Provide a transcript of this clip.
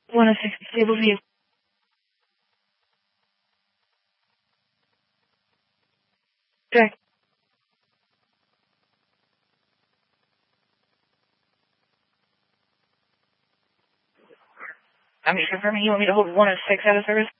106, stable view. Check. I'm just confirming you want me to hold 106 out of service?